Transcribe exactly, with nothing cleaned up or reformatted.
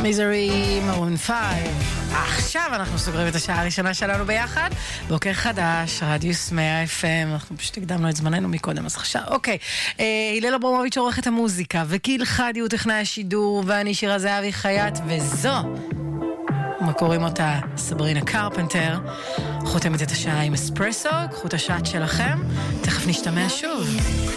מיזרי מרון פייב. עכשיו אנחנו סוגרים את השעה הראשונה שלנו ביחד. בוקר חדש, רדיוס מאה אף אם. אנחנו פשוט הקדמנו את זמננו מקודם, אז עכשיו, אוקיי. הלל אברמוביץ' עורכת המוזיקה, וגיל חדי הוא טכנאי השידור, ואני שירה זהבי חייט, וזו, מה קוראים אותה? סברינה קרפנטר. חותמת את השעה עם אספרסו, קחו את השעת שלכם, תכף נשתמע שוב.